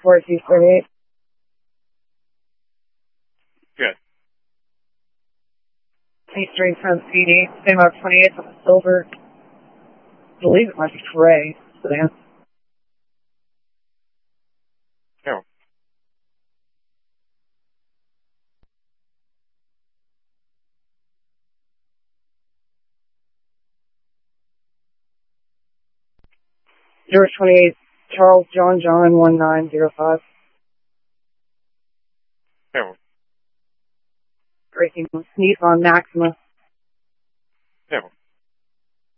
4238. Good. Eastern from CD, same about 28 on the silver. I believe it might be gray sedan. No. George 28, Charles John 1905. No. Breaking Nissan Maxima.